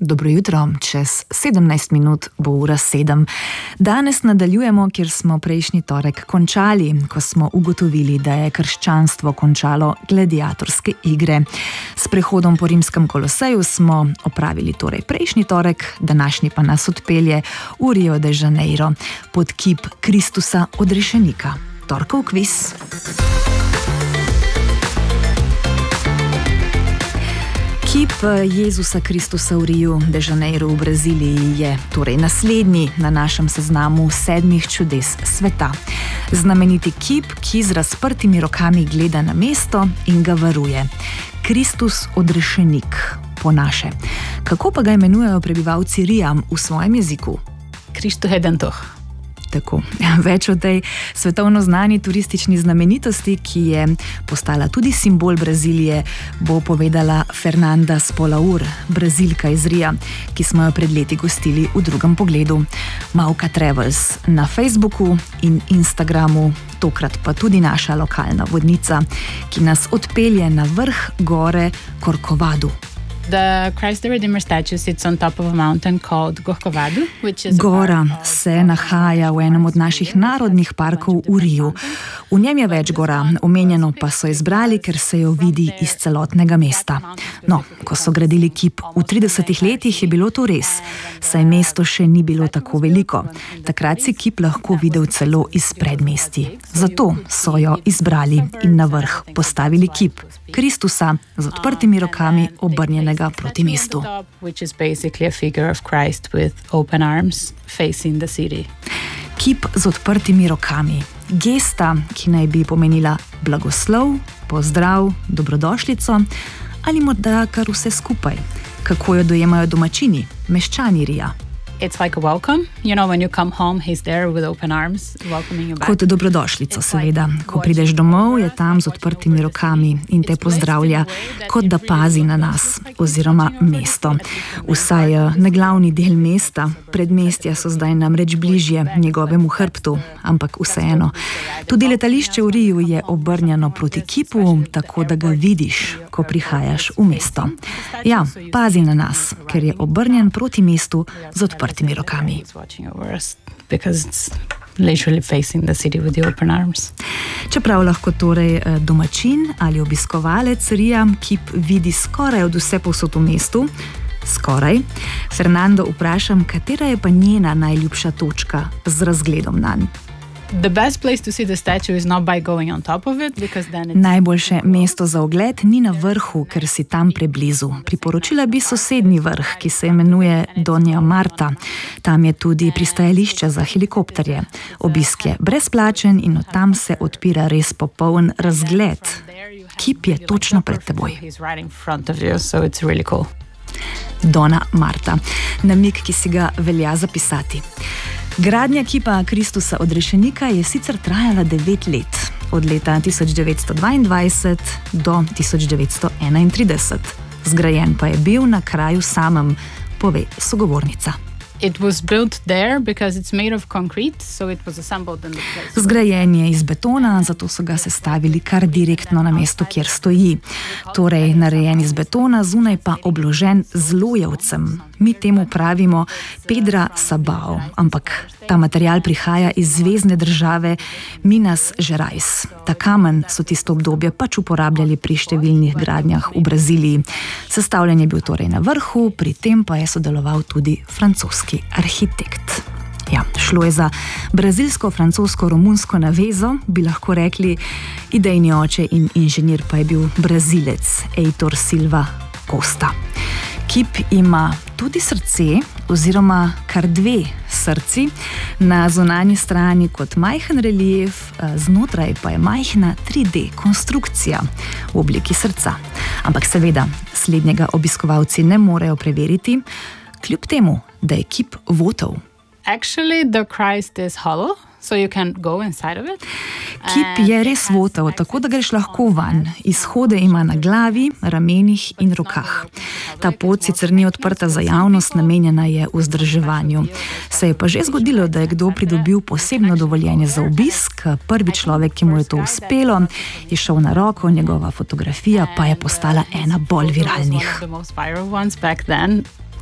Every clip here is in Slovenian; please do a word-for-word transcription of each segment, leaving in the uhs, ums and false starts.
Dobro jutro, čez sedemnajst minut bo ura sedem. Danes nadaljujemo, kjer smo prejšnji torek končali, ko smo ugotovili, da je krščanstvo končalo gladiatorske igre. S prehodom po rimskem koloseju smo opravili torej prejšnji torek, današnji pa nas odpelje v Rio de Janeiro pod kip Kristusa odrešenika. Torkov kviz. Kip Jezusa Kristusa v Riu de Janeiro v Braziliji je torej naslednji na našem seznamu sedmih čudes sveta. Znameniti kip, ki z razprtimi rokami gleda na mesto in ga varuje. Kristus odrešenik po naše. Kako pa ga imenujejo prebivalci Rija v svojem jeziku? Cristo Redentor. Tako. Več o tej svetovno znani turistični znamenitosti, ki je postala tudi simbol Brazilije, bo povedala Fernanda Spolaur, Brazilka iz Rija, ki smo jo pred leti gostili v drugem pogledu. Mauka Travels na Facebooku in Instagramu, tokrat pa tudi naša lokalna vodnica, ki nas odpelje na vrh gore Corcovado. The Christ the Redeemer statue sits on top of a mountain called Corcovado, which is Gora se nahaja v enem od naših narodnih parkov v Riju. V njem je več gora, omenjeno pa so izbrali, ker se jo vidi iz celotnega mesta. No, ko so gradili kip v tridesetih letih, je bilo to res, saj mesto še ni bilo tako veliko. Takrat si kip lahko videl celo iz predmestij. Zato so jo izbrali in na vrh postavili kip Kristusa z odprtimi rokami obrnjenega proti mestu. Kip z odprtimi rokami. Gesta, ki naj bi pomenila blagoslov, pozdrav, dobrodošlico ali morda kar vse skupaj. Kako jo dojemajo domačini, meščani Rija? It's like a welcome. You know, when you come home, he's there with open arms, welcoming you back. Kot dobrodošlico, seveda. Ko prideš domov, je tam z odprtimi rokami in te pozdravlja, kot da pazi na nas, oziroma mesto. Vsaj na glavni del mesta, predmestja so zdaj namreč bližje njegovemu hrbtu, ampak vseeno. Tudi letališče v Riju je obrnjeno proti kipu, tako da ga vidiš, ko prihajaš v mesto. Ja, pazi na nas, ker je obrnjen proti mestu z odprtimi rokami. Čeprav lahko torej domačin ali obiskovalec Rija kip vidi skoraj od vse povsod v mestu, skoraj, Fernando vprašam, katera je pa njena najljubša točka z razgledom nanj. The best place to see the statue is not by going on top of it, because then it's... Najboljše mesto za ogled ni na vrhu, ker si tam preblizu. Priporočila bi sosednji vrh, ki se imenuje Donja Marta. Tam je tudi pristajališče za helikopterje. Obisk je brezplačen in od tam se odpira res popoln razgled. Kip je točno pred teboj. Dona Marta. Namig, ki si ga velja zapisati. Gradnja kipa Kristusa odrešenika je sicer trajala devet let, od leta tisoč devetsto dvaindvajset do tisoč devetsto enaintrideset. Zgrajen pa je bil na kraju samem, pove sogovornica. It was built there because it's made of concrete, so it was assembled in the place. Zgrajen je iz betona, zato so ga sestavili kar direktno na mesto, kjer stoji. Torej, narejen iz betona, zunaj pa obložen z lojevcem. Mi temu pravimo Pedra Sabao, ampak ta material prihaja iz zvezne države Minas Gerais. Ta kamen so tisto obdobje pač uporabljali pri številnih gradnjah v Braziliji. Sestavljen je bil torej na vrhu, pri tem pa je sodeloval tudi francoski arhitekt. Ja, šlo je za brazilsko-francosko-romunsko navezo, bi lahko rekli, idejni oče in inženir pa je bil Brazilec Heitor Silva Costa. Kip ima tudi srce, oziroma kar dve srci, na zunanji strani kot majhen relief, znotraj pa je majhna tri D konstrukcija v obliki srca. Ampak seveda, slednjega obiskovalci ne morejo preveriti, kljub temu, da je kip votov. Actually, the Christ is hollow, so you can go inside of it. Kip je res votov, tako da greš lahko van. Izhode ima na glavi, ramenih in rokah. Ta pot sicer ni odprta za javnost, namenjena je vzdrževanju. Se je pa že zgodilo, da je kdo pridobil posebno dovoljenje za obisk. Prvi človek, ki mu je to uspelo, je šel na roko, njegova fotografija pa je postala ena bolj viralnih.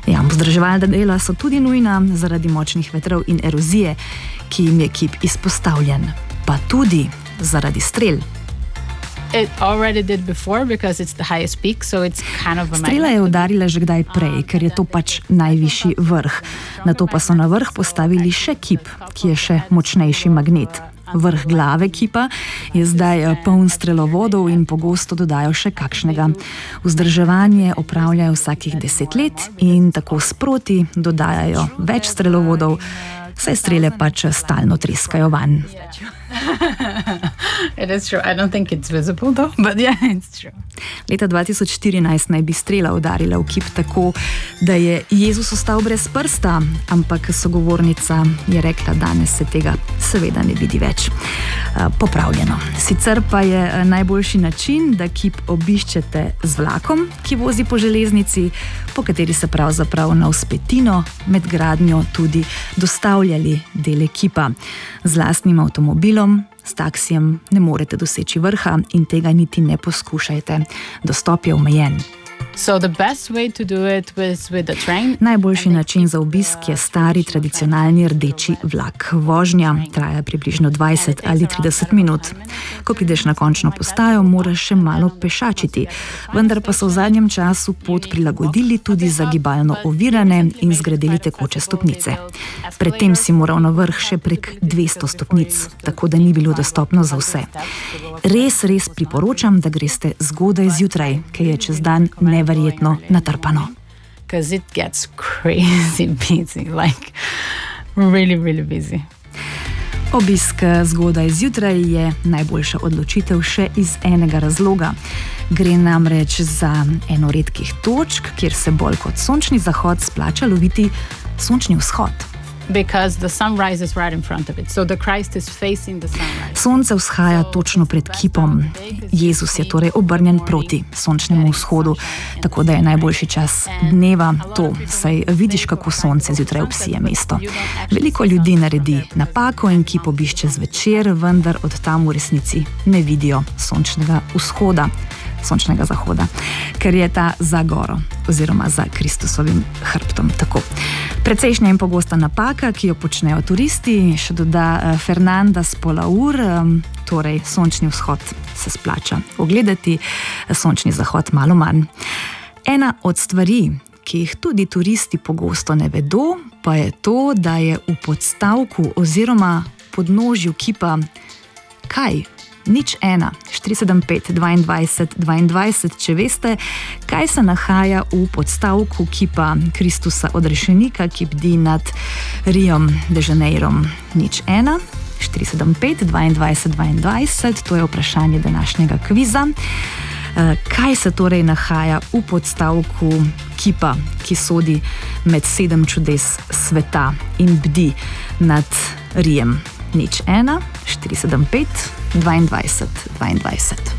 Ja, vzdrževalna dela so tudi nujna zaradi močnih vetrov in erozije, ki jim je kip izpostavljen, pa tudi zaradi strel. It already did before because it's the highest peak, so it's kind of a Strela je udarila že kdaj prej, ker je to pač najvišji vrh. Nato pa so na vrh postavili še kip, ki je še močnejši magnet. Vrh glave kipa je zdaj poln strelovodov in pogosto dodajo še kakšnega. Vzdrževanje opravljajo vsakih deset let in tako sproti dodajajo več strelovodov, saj strele pač stalno treskajo vanj. It is true. I don't think it's visible though, but yeah, it's true. Leta dva tisoč štirinajst naj bi strela udarila v kip tako, da je Jezus ostal brez prsta, ampak sogovornica je rekla, danes se tega seveda ne vidi več. Popravljeno. Sicer pa je najboljši način, da kip obiščete z vlakom, ki vozi po železnici, po kateri se pravzaprav na vzpetino med gradnjo tudi dostavljali dele kipa. Z lastnim avtomobilom, s taksijem ne morete doseči vrha in tega niti ne poskušajte. Dostop je omejen. So the best way to do it was with the train. Najboljši način za obisk je stari tradicionalni rdeči vlak. Vožnja traja približno dvajset ali trideset minut. Ko prideš na končno postajo, moraš še malo pešačiti, vendar pa so v zadnjem času pot prilagodili tudi za gibalno ovirane in zgradili tekoče stopnice. Predtem si moral na vrh še prek dvesto stopnic, tako da ni bilo dostopno za vse. Res, res priporočam, da greste zgodaj zjutraj, ker je čez dan neverjetno natrpano. Because it gets crazy busy, like really, really busy. Obisk zgodaj zjutraj je najboljša odločitev še iz enega razloga. Gre namreč za eno redkih točk, kjer se bolj kot sončni zahod splača loviti sončni vzhod. Because the sun rises right in front of it. So the Christ is facing the sunrise. Sonce vzhaja točno pred kipom. Jezus je torej obrnjen proti sončnemu vzhodu, tako da je najboljši čas dneva to, saj vidiš, kako sonce zjutraj obsije mesto. Veliko ljudi naredi napako in kip obišče zvečer, vendar od tam v resnici ne vidijo sončnega vzhoda, sončnega zahoda, ker je ta za goro oziroma za Kristusovim hrbtom. Tako. Precejšnja in pogosta napaka, ki jo počnejo turisti, še doda Fernanda Spolaur, torej sončni vzhod se splača ogledati, sončni zahod malo manj. Ena od stvari, ki jih tudi turisti pogosto ne vedo, pa je to, da je v podstavku oziroma podnožju kipa kaj? Nič ena, štiri sedem pet dvaindvajset dvaindvajset, če veste, kaj se nahaja v podstavku kipa Kristusa odrešenika, ki bdi nad Riom de Janeirom. Nič ena, štiri sedem pet dvaindvajset dvaindvajset, to je vprašanje današnjega kviza. Kaj se torej nahaja v podstavku kipa, ki sodi med sedem čudes sveta in bdi nad Rijem? Nič ena, štiri sedem pet dvaindvajset dvaindvajset.